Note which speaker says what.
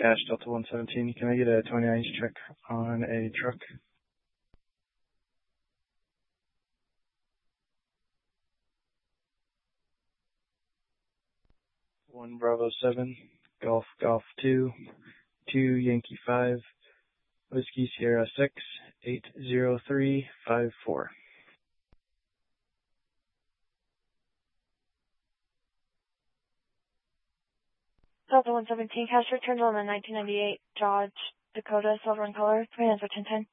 Speaker 1: Cash Delta 117. Can I get a 29-inch check on a truck? 1 Bravo 7, Golf 2, 2 Yankee 5, Whiskey Sierra 6, 80354.
Speaker 2: Delta 117, cash returned on the 1998 Dodge Dakota, silver in color. 3 hands for 1010.